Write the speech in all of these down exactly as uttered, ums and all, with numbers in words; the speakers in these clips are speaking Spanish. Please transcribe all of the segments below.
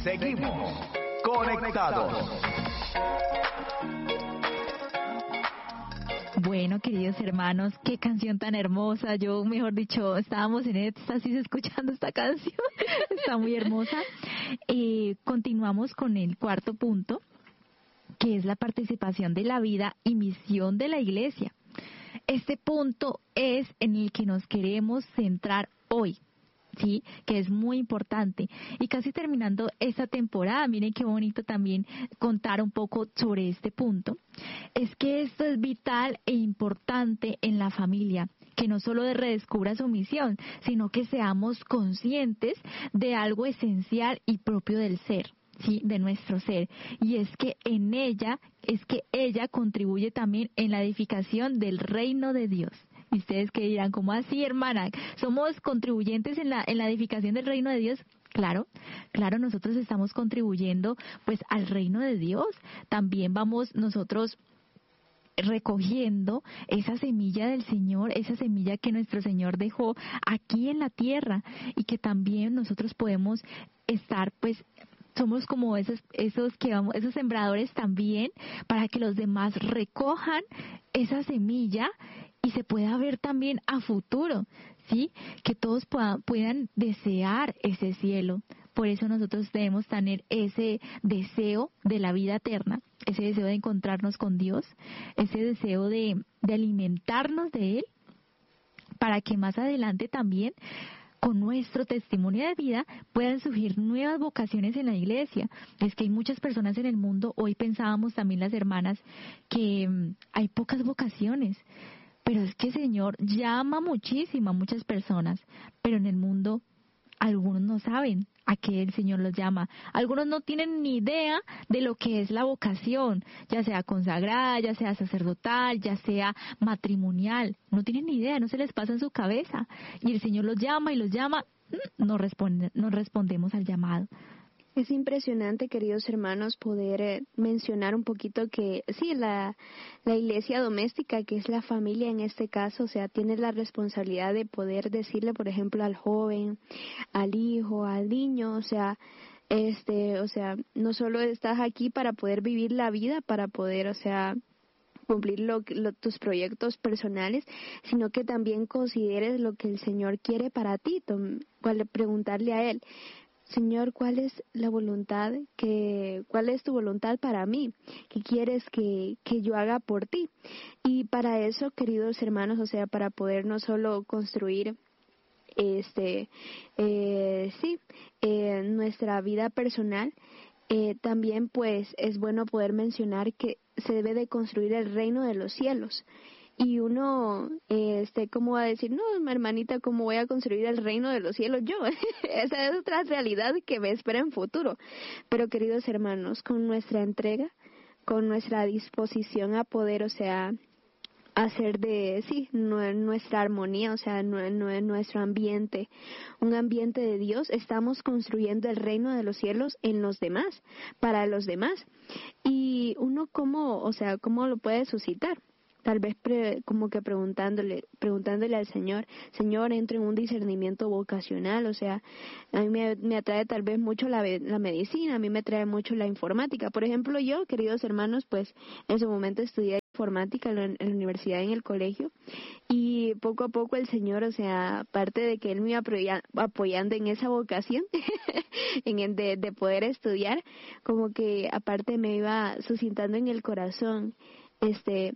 Seguimos conectados. Bueno, queridos hermanos, qué canción tan hermosa. Yo, mejor dicho, estábamos en éxtasis escuchando esta canción. Está muy hermosa. Eh, continuamos con el cuarto punto, que es la participación de la vida y misión de la iglesia. Este punto es en el que nos queremos centrar hoy, ¿sí? Que es muy importante. Y casi terminando esta temporada, miren qué bonito también contar un poco sobre este punto. Es que esto es vital e importante en la familia, que no solo redescubra su misión, sino que seamos conscientes de algo esencial y propio del ser. Sí, de nuestro ser, y es que en ella, es que ella contribuye también en la edificación del reino de Dios. Y ustedes que dirán, ¿cómo así, hermana? ¿Somos contribuyentes en la, en la edificación del reino de Dios? Claro, claro, nosotros estamos contribuyendo pues al reino de Dios. También vamos nosotros recogiendo esa semilla del Señor, esa semilla que nuestro Señor dejó aquí en la tierra, y que también nosotros podemos estar pues somos como esos esos que vamos esos sembradores también, para que los demás recojan esa semilla y se pueda ver también a futuro, ¿sí? Que todos puedan, puedan desear ese cielo. Por eso nosotros debemos tener ese deseo de la vida eterna, ese deseo de encontrarnos con Dios, ese deseo de, de alimentarnos de Él, para que más adelante también con nuestro testimonio de vida puedan surgir nuevas vocaciones en la iglesia. Es que hay muchas personas en el mundo, hoy pensábamos también las hermanas, que um, hay pocas vocaciones, pero es que el Señor llama muchísimo a muchas personas, pero en el mundo algunos no saben a qué el Señor los llama. Algunos no tienen ni idea de lo que es la vocación, ya sea consagrada, ya sea sacerdotal, ya sea matrimonial. No tienen ni idea, no se les pasa en su cabeza. Y el Señor los llama y los llama, no responde, no respondemos al llamado. Es impresionante, queridos hermanos, poder eh, mencionar un poquito que, sí, la, la iglesia doméstica, que es la familia en este caso, o sea, tiene la responsabilidad de poder decirle, por ejemplo, al joven, al hijo, al niño, o sea, este, o sea, no solo estás aquí para poder vivir la vida, para poder, o sea, cumplir lo, lo, tus proyectos personales, sino que también consideres lo que el Señor quiere para ti, tom, cual, preguntarle a Él, Señor, ¿cuál es la voluntad que, cuál es tu voluntad para mí? ¿Qué quieres que, que yo haga por ti? Y para eso, queridos hermanos, o sea, para poder no solo construir este, eh, sí, eh, nuestra vida personal, eh, también pues es bueno poder mencionar que se debe de construir el reino de los cielos. Y uno, eh, este, ¿cómo va a decir? No, hermanita, ¿cómo voy a construir el reino de los cielos yo? Esa es otra realidad que me espera en futuro. Pero, queridos hermanos, con nuestra entrega, con nuestra disposición a poder, o sea, hacer de, sí, nuestra armonía, o sea, nuestro ambiente, un ambiente de Dios, estamos construyendo el reino de los cielos en los demás, para los demás. Y uno, ¿cómo, o sea, cómo lo puede suscitar? Tal vez pre, como que preguntándole preguntándole al Señor, Señor, entro en un discernimiento vocacional, o sea, a mí me, me atrae tal vez mucho la, la medicina, a mí me atrae mucho la informática. Por ejemplo, yo, queridos hermanos, pues en su momento estudié informática en la, en la universidad, en el colegio, y poco a poco el Señor, o sea, aparte de que Él me iba apoya, apoyando en esa vocación, en el de, de poder estudiar, como que aparte me iba suscitando en el corazón, este...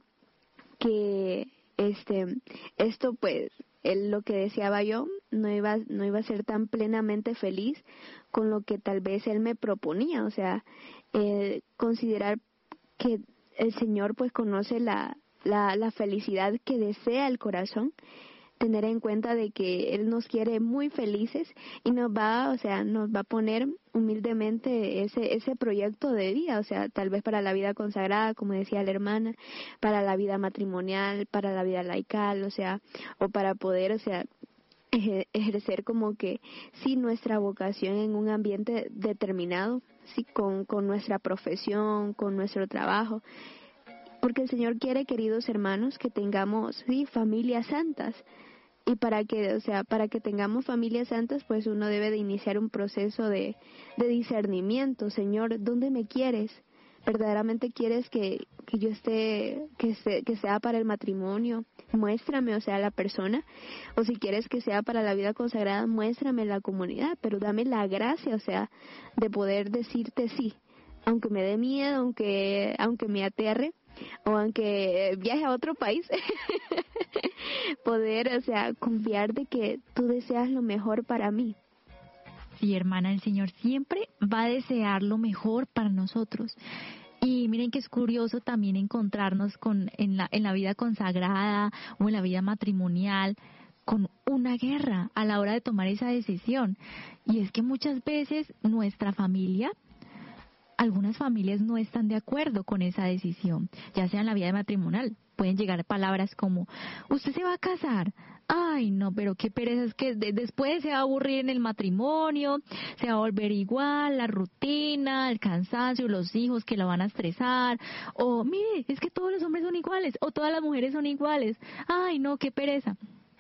que este esto pues él, lo que deseaba yo no iba no iba a ser tan plenamente feliz con lo que tal vez él me proponía, o sea, eh, considerar que el Señor pues conoce la la la felicidad que desea el corazón, tener en cuenta de que Él nos quiere muy felices y nos va, o sea, nos va a poner humildemente ese ese proyecto de vida, o sea, tal vez para la vida consagrada, como decía la hermana, para la vida matrimonial, para la vida laical, o sea, o para poder, o sea, ejercer como que sí nuestra vocación en un ambiente determinado, sí, con con nuestra profesión, con nuestro trabajo. Porque el Señor quiere, queridos hermanos, que tengamos, sí, familias santas. y para que, o sea, para que tengamos familias santas, pues uno debe de iniciar un proceso de, de discernimiento. Señor, ¿dónde me quieres? ¿Verdaderamente quieres que, que yo esté, que, se, que sea para el matrimonio? Muéstrame, o sea, la persona. O si quieres que sea para la vida consagrada, muéstrame la comunidad, pero dame la gracia, o sea, de poder decirte sí, aunque me dé miedo, aunque, aunque me aterre, o aunque viaje a otro país, poder, o sea, confiar de que tú deseas lo mejor para mí. Sí, hermana, el Señor siempre va a desear lo mejor para nosotros. Y miren que es curioso también encontrarnos con en la en la vida consagrada o en la vida matrimonial con una guerra a la hora de tomar esa decisión. Y es que muchas veces nuestra familia, algunas familias no están de acuerdo con esa decisión, ya sea en la vida matrimonial. Pueden llegar palabras como, ¿usted se va a casar? Ay, no, pero qué pereza, es que de, después se va a aburrir en el matrimonio, se va a volver igual, la rutina, el cansancio, los hijos que la van a estresar. O, mire, es que todos los hombres son iguales, o todas las mujeres son iguales. Ay, no, qué pereza.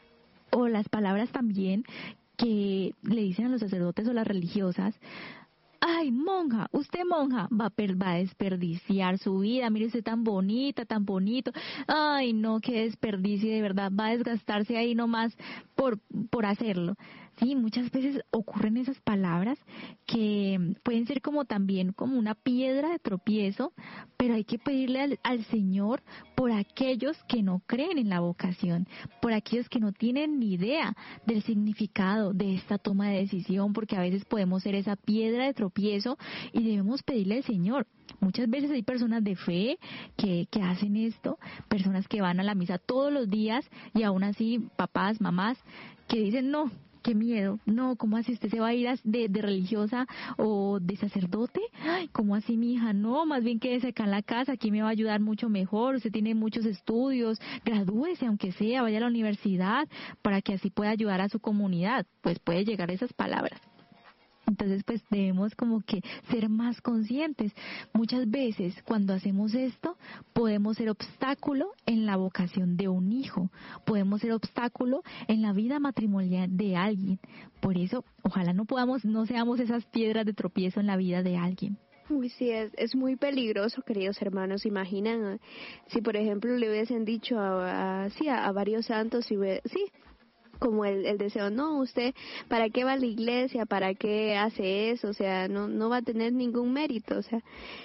O las palabras también que le dicen a los sacerdotes o las religiosas, ay, monja, usted monja, va a, per, va a desperdiciar su vida, mire usted tan bonita, tan bonito, ay no, qué desperdicio, de verdad, va a desgastarse ahí nomás por, por hacerlo. Sí, muchas veces ocurren esas palabras que pueden ser como también como una piedra de tropiezo, pero hay que pedirle al, al Señor por aquellos que no creen en la vocación, por aquellos que no tienen ni idea del significado de esta toma de decisión, porque a veces podemos ser esa piedra de tropiezo y debemos pedirle al Señor. Muchas veces hay personas de fe que, que hacen esto, personas que van a la misa todos los días y aún así papás, mamás, que dicen no, qué miedo, no, ¿cómo así usted se va a ir de, de religiosa o de sacerdote? Ay, ¿cómo así mi hija? No, más bien quédese acá en la casa, aquí me va a ayudar mucho mejor, usted tiene muchos estudios, gradúese aunque sea, vaya a la universidad para que así pueda ayudar a su comunidad. Pues puede llegar esas palabras. Entonces, pues debemos como que ser más conscientes. Muchas veces cuando hacemos esto, podemos ser obstáculo en la vocación de un hijo, podemos ser obstáculo en la vida matrimonial de alguien. Por eso, ojalá no podamos, no seamos esas piedras de tropiezo en la vida de alguien. Uy, sí, es, es muy peligroso, queridos hermanos. Imaginan si, por ejemplo, le hubiesen dicho a, a, sí, a, a varios santos, si hubie, sí, como el, el deseo, no, usted, ¿para qué va a la iglesia? ¿Para qué hace eso? O sea, no no va a tener ningún mérito. O sea,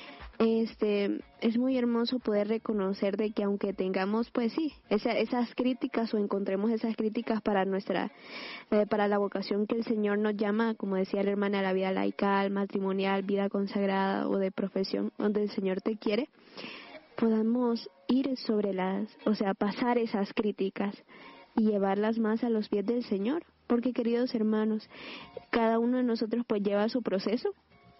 este es muy hermoso poder reconocer de que aunque tengamos, pues sí, esa, esas críticas o encontremos esas críticas para nuestra, eh, para la vocación que el Señor nos llama, como decía la hermana, la vida laical, matrimonial, vida consagrada o de profesión, donde el Señor te quiere, podamos ir sobre las, o sea, pasar esas críticas y llevarlas más a los pies del Señor, porque queridos hermanos, cada uno de nosotros pues lleva su proceso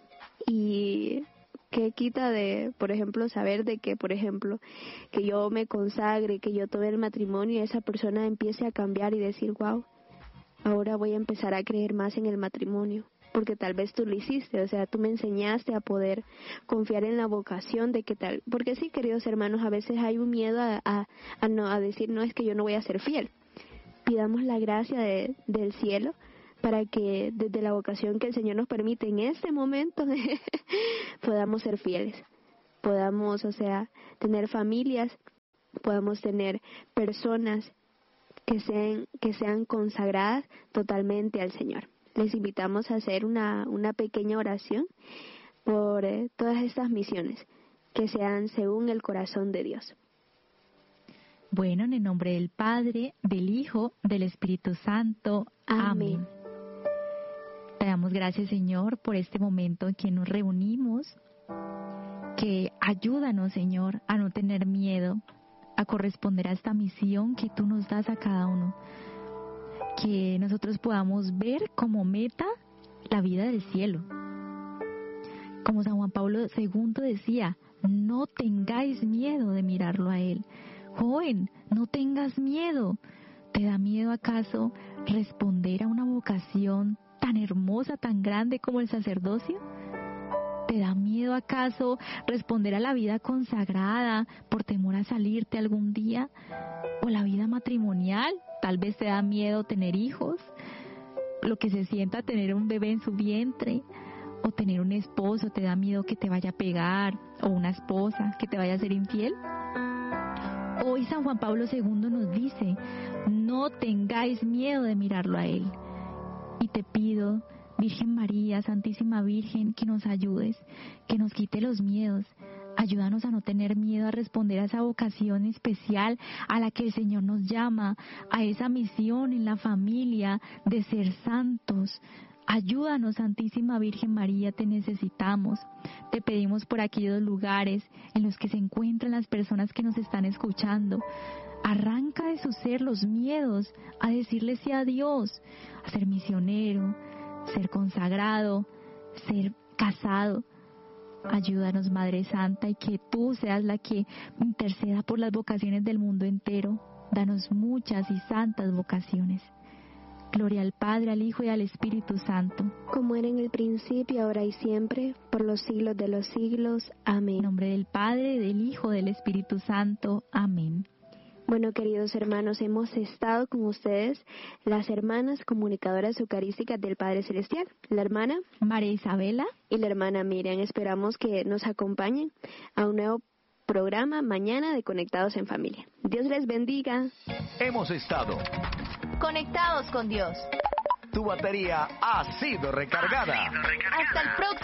y qué quita de, por ejemplo, saber de que, por ejemplo, que yo me consagre, que yo tome el matrimonio y esa persona empiece a cambiar y decir, wow, ahora voy a empezar a creer más en el matrimonio, porque tal vez tú lo hiciste, o sea, tú me enseñaste a poder confiar en la vocación de que tal, porque sí, queridos hermanos, a veces hay un miedo a, a, a, no, a decir, no, es que yo no voy a ser fiel. Pidamos la gracia de, del cielo para que desde la vocación que el Señor nos permite en este momento podamos ser fieles, podamos, o sea, tener familias, podamos tener personas que sean, que sean consagradas totalmente al Señor. Les invitamos a hacer una, una pequeña oración por eh, todas estas misiones que sean según el corazón de Dios. Bueno, en el nombre del Padre, del Hijo, del Espíritu Santo. Amén. Amén. Te damos gracias, Señor, por este momento en que nos reunimos, que ayúdanos, Señor, a no tener miedo, a corresponder a esta misión que tú nos das a cada uno. Que nosotros podamos ver como meta la vida del cielo. Como San Juan Pablo segundo decía, no tengáis miedo de mirarlo a Él. Joven, no tengas miedo. ¿Te da miedo acaso responder a una vocación tan hermosa, tan grande como el sacerdocio? ¿Te da miedo acaso responder a la vida consagrada por temor a salirte algún día? ¿O la vida matrimonial? Tal vez te da miedo tener hijos, lo que se sienta tener un bebé en su vientre, o tener un esposo, te da miedo que te vaya a pegar, o una esposa que te vaya a ser infiel. Hoy San Juan Pablo segundo nos dice, no tengáis miedo de mirarlo a Él. Y te pido, Virgen María, Santísima Virgen, que nos ayudes, que nos quite los miedos. Ayúdanos a no tener miedo a responder a esa vocación especial a la que el Señor nos llama, a esa misión en la familia de ser santos. Ayúdanos, Santísima Virgen María, te necesitamos. Te pedimos por aquellos lugares en los que se encuentran las personas que nos están escuchando. Arranca de su ser los miedos a decirle sí a Dios, a ser misionero, ser consagrado, ser casado. Ayúdanos, Madre Santa, y que tú seas la que interceda por las vocaciones del mundo entero. Danos muchas y santas vocaciones. Gloria al Padre, al Hijo y al Espíritu Santo. Como era en el principio, ahora y siempre, por los siglos de los siglos. Amén. En nombre del Padre, del Hijo, del Espíritu Santo. Amén. Bueno, queridos hermanos, hemos estado con ustedes las hermanas comunicadoras eucarísticas del Padre Celestial, la hermana María Isabela y la hermana Miriam. Esperamos que nos acompañen a un nuevo programa mañana de Conectados en Familia. Dios les bendiga. Hemos estado Conectados con Dios. Tu batería ha sido recargada. Hasta el próximo.